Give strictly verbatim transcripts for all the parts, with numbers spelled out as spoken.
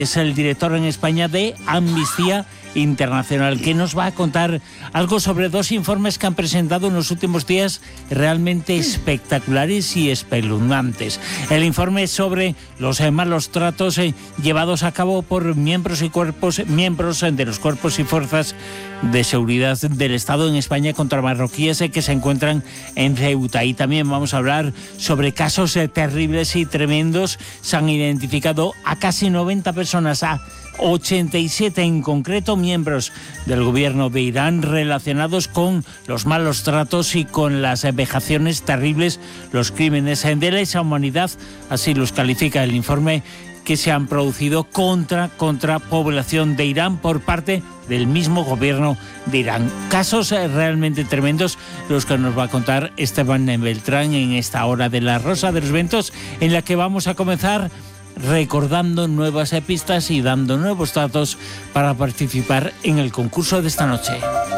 Es el director en España de Amnistía Internacional, que nos va a contar algo sobre dos informes que han presentado en los últimos días realmente espectaculares y espeluznantes. El informe sobre los eh, malos tratos eh, llevados a cabo por miembros y cuerpos miembros eh, de los cuerpos y fuerzas de seguridad del Estado en España contra marroquíes eh, que se encuentran en Ceuta. Y también vamos a hablar sobre casos eh, terribles y tremendos. Se han identificado a casi noventa personas, a ochenta y siete en concreto, miembros del gobierno de Irán relacionados con los malos tratos y con las vejaciones terribles, los crímenes de lesa humanidad, así los califica el informe, que se han producido contra, contra población de Irán por parte del mismo gobierno de Irán. Casos realmente tremendos los que nos va a contar Esteban Beltrán en esta hora de La Rosa de los Vientos, en la que vamos a comenzar recordando nuevas pistas y dando nuevos datos para participar en el concurso de esta noche.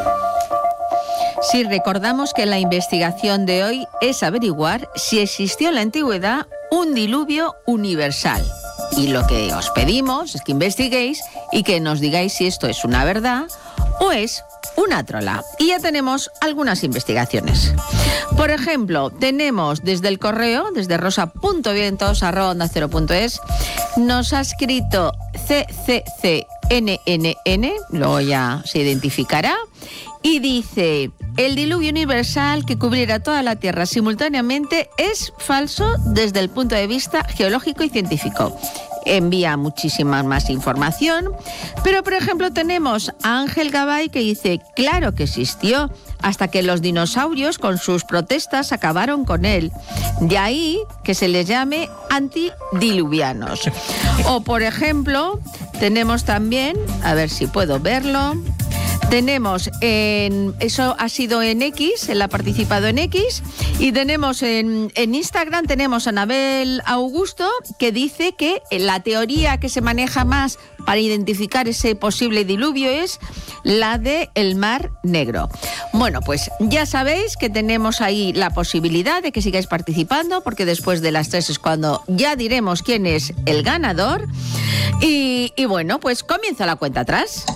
Sí, recordamos que la investigación de hoy es averiguar si existió en la antigüedad un diluvio universal. Y lo que os pedimos es que investiguéis y que nos digáis si esto es una verdad o es una trola. Y ya tenemos algunas investigaciones. Por ejemplo, tenemos desde el correo, desde rosa punto vientos arroba onda cero punto es, nos ha escrito C C C N N N, luego ya se identificará, y dice: el diluvio universal que cubriera toda la Tierra simultáneamente es falso desde el punto de vista geológico y científico. Envía muchísima más información, pero por ejemplo tenemos a Ángel Gabay que dice: claro que existió, hasta que los dinosaurios con sus protestas acabaron con él. De ahí que se les llame antidiluvianos. O por ejemplo tenemos también, a ver si puedo verlo, tenemos en, eso ha sido en X, él ha participado en X, y tenemos en, en Instagram, tenemos a Anabel Augusto, que dice que la teoría que se maneja más para identificar ese posible diluvio es la del Mar Negro. Bueno, pues ya sabéis que tenemos ahí la posibilidad de que sigáis participando, porque después de las tres es cuando ya diremos quién es el ganador. Y, y bueno, pues comienza la cuenta atrás.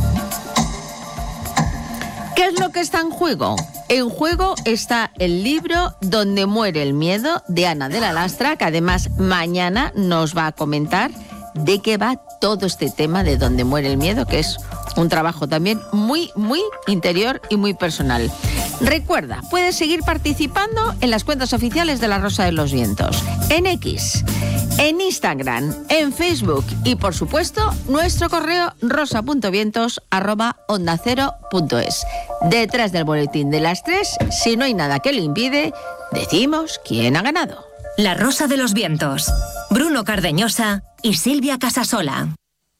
¿Qué es lo que está en juego? En juego está el libro Donde muere el miedo, de Ana de la Lastra, que además mañana nos va a comentar de qué va todo este tema de Donde muere el miedo, que es un trabajo también muy, muy interior y muy personal. Recuerda, puedes seguir participando en las cuentas oficiales de La Rosa de los Vientos, en X, en Instagram, en Facebook y, por supuesto, nuestro correo rosa punto vientos arroba onda cero punto es. Detrás del boletín de las tres, si no hay nada que lo impide, decimos quién ha ganado. La Rosa de los Vientos, Bruno Cardeñosa y Silvia Casasola.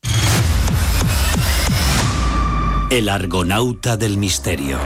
El argonauta del misterio.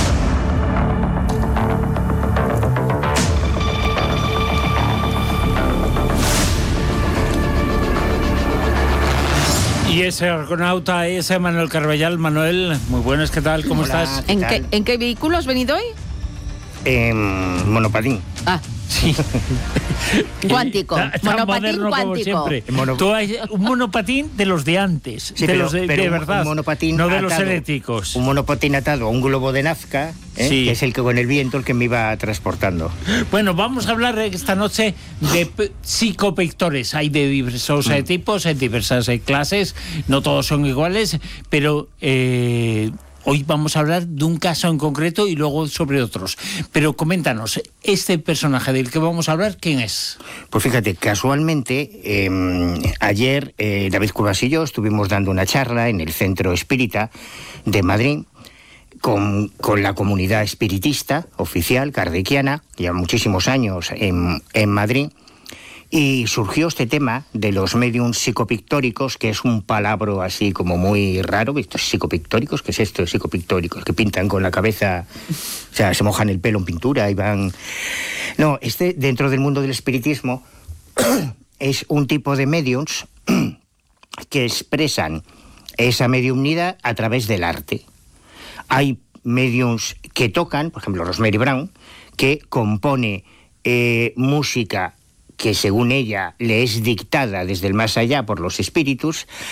Y ese argonauta es Manuel Carballal. Manuel, muy buenas, ¿qué tal? ¿Cómo Hola, estás? ¿qué ¿En tal? qué, ¿En qué vehículo has venido hoy? En monopatín. Ah, Sí. Cuántico, Tan monopatín moderno como cuántico. siempre. Mono- Tú hay un monopatín de los de antes, Sí, de pero- los de, pero de un- verdad, un monopatín no de los atado, eléctricos. Un monopatín atado a un globo de Nazca, ¿eh? Sí. Que es el que con el viento el que me iba transportando. Bueno, vamos a hablar esta noche de p- psicopictores. Hay de diversos eh, tipos, en diversas eh, clases, no todos son iguales, pero eh, hoy vamos a hablar de un caso en concreto y luego sobre otros. Pero coméntanos, este personaje del que vamos a hablar, ¿quién es? Pues fíjate, casualmente, eh, ayer eh, David Cubas y yo estuvimos dando una charla en el Centro Espírita de Madrid con, con la comunidad espiritista oficial, kardeciana, ya muchísimos años en, en Madrid. Y surgió este tema de los mediums psicopictóricos, que es un palabra así como muy raro. ¿Estos psicopictóricos? ¿Qué es esto de psicopictóricos? Que pintan con la cabeza, o sea, se mojan el pelo en pintura y van... No, este, dentro del mundo del espiritismo, es un tipo de mediums que expresan esa mediumnidad a través del arte. Hay mediums que tocan, por ejemplo, Rosemary Brown, que compone eh, música que según ella le es dictada desde el más allá por los espíritus,